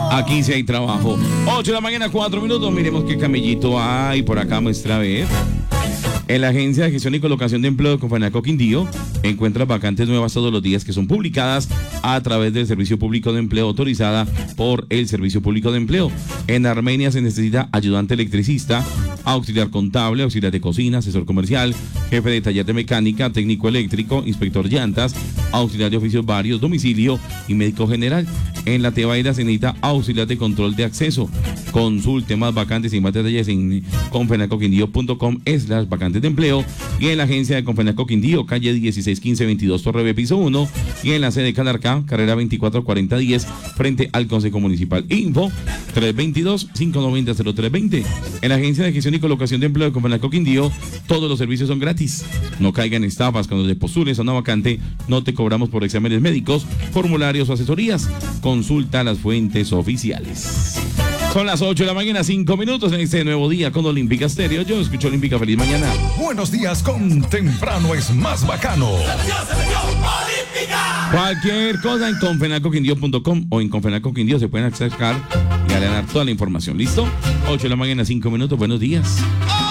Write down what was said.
Aquí sí hay trabajo. 8 de la mañana, 4 minutos. Miremos qué camellito hay por acá. Muestra a ver. En la Agencia de Gestión y Colocación de Empleo de Confenaco Quindío encuentras vacantes nuevas todos los días que son publicadas a través del Servicio Público de Empleo autorizada por el Servicio Público de Empleo. En Armenia se necesita ayudante electricista, auxiliar contable, auxiliar de cocina, asesor comercial, jefe de taller de mecánica, técnico eléctrico, inspector llantas, auxiliar de oficios varios, domicilio y médico general. En la Tebaida se necesita auxiliar de control de acceso. Consulte más vacantes y más detalles en confenacoquindío.com/vacantes de empleo, y en la agencia de Confenaco Quindío, calle 161522 Torre B, piso 1, y en la sede de Calarcá, carrera 244010, frente al Consejo Municipal. Info 322-590-0320. En la agencia de gestión y colocación de empleo de Confenaco Quindío, todos los servicios son gratis. No caigan en estafas. Cuando te postules a una vacante, no te cobramos por exámenes médicos, formularios o asesorías. Consulta las fuentes oficiales. Son las 8 de la mañana, 5 minutos en este nuevo día con Olímpica Estéreo. Yo escucho Olímpica, feliz mañana. Buenos días con Temprano es más bacano. Cualquier cosa en confenacoquindío.com o en Confenaco Quindío se pueden acercar y ganar toda la información. ¿Listo? 8 de la mañana, 5 minutos. Buenos días.